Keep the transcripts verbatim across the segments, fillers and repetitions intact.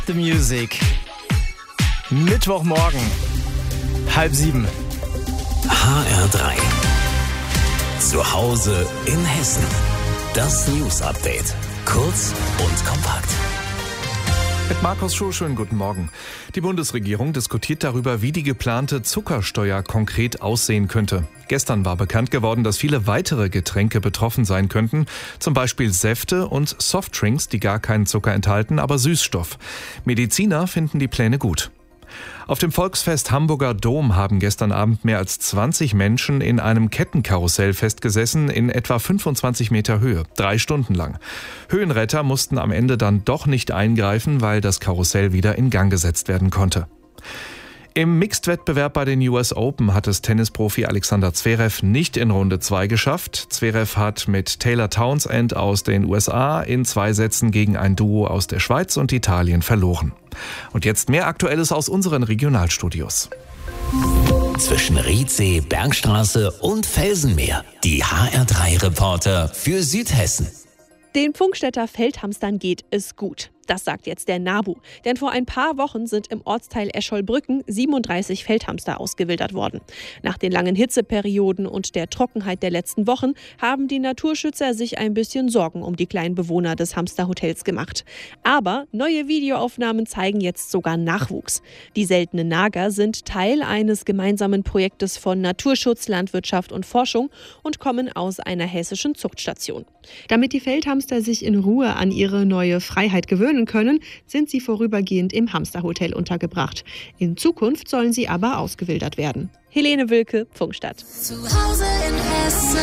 The Music. Mittwochmorgen, halb sieben. H R drei. Zu Hause in Hessen. Das News Update. Kurz und kompakt. Mit Markus Schuh, schönen guten Morgen. Die Bundesregierung diskutiert darüber, wie die geplante Zuckersteuer konkret aussehen könnte. Gestern war bekannt geworden, dass viele weitere Getränke betroffen sein könnten, zum Beispiel Säfte und Softdrinks, die gar keinen Zucker enthalten, aber Süßstoff. Mediziner finden die Pläne gut. Auf dem Volksfest Hamburger Dom haben gestern Abend mehr als zwanzig Menschen in einem Kettenkarussell festgesessen in etwa fünfundzwanzig Meter Höhe, drei Stunden lang. Höhenretter mussten am Ende dann doch nicht eingreifen, weil das Karussell wieder in Gang gesetzt werden konnte. Im Mixed-Wettbewerb bei den U S Open hat es Tennisprofi Alexander Zverev nicht in Runde zwei geschafft. Zverev hat mit Taylor Townsend aus den U S A in zwei Sätzen gegen ein Duo aus der Schweiz und Italien verloren. Und jetzt mehr Aktuelles aus unseren Regionalstudios. Zwischen Riedsee, Bergstraße und Felsenmeer. Die H R drei Reporter für Südhessen. Den Pfungstädter Feldhamstern geht es gut. Das sagt jetzt der NABU. Denn vor ein paar Wochen sind im Ortsteil Escholbrücken siebenunddreißig Feldhamster ausgewildert worden. Nach den langen Hitzeperioden und der Trockenheit der letzten Wochen haben die Naturschützer sich ein bisschen Sorgen um die kleinen Bewohner des Hamsterhotels gemacht. Aber neue Videoaufnahmen zeigen jetzt sogar Nachwuchs. Die seltenen Nager sind Teil eines gemeinsamen Projektes von Naturschutz, Landwirtschaft und Forschung und kommen aus einer hessischen Zuchtstation. Damit die Feldhamster sich in Ruhe an ihre neue Freiheit gewöhnen können, sind sie vorübergehend im Hamsterhotel untergebracht. In Zukunft sollen sie aber ausgewildert werden. Helene Wilke, Pfungstadt. Zu Hause in Hessen.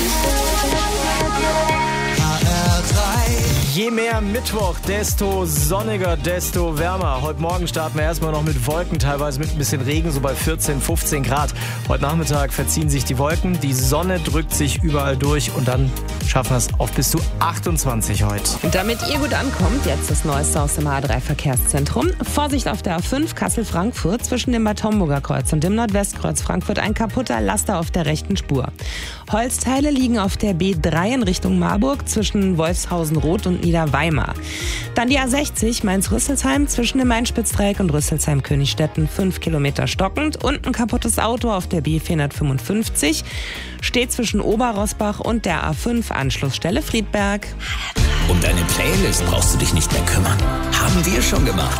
H R drei. Je mehr Mittwoch, desto sonniger, desto wärmer. Heute Morgen starten wir erstmal noch mit Wolken, teilweise mit ein bisschen Regen, so bei vierzehn, fünfzehn Grad. Heute Nachmittag verziehen sich die Wolken, die Sonne drückt sich überall durch und dann schaffen wir es auf bis zu achtundzwanzig heute. Und damit ihr gut ankommt, jetzt das Neueste aus dem H R drei Verkehrszentrum. Vorsicht auf der A fünf Kassel-Frankfurt zwischen dem Bad Homburger Kreuz und dem Nordwestkreuz Frankfurt ein kaputter Laster auf der rechten Spur. Holzteile liegen auf der B drei in Richtung Marburg zwischen Wolfshausen-Rot und Niederweimar. Dann die A sechzig Mainz-Rüsselsheim zwischen dem Main-Spitz-Dreieck und Rüsselsheim-Königstetten fünf Kilometer stockend und ein kaputtes Auto auf der B vierhundertfünfundfünfzig steht zwischen Oberrosbach und der A fünf Anschlussstelle Friedberg. Um deine Playlist brauchst du dich nicht mehr kümmern. Haben wir schon gemacht.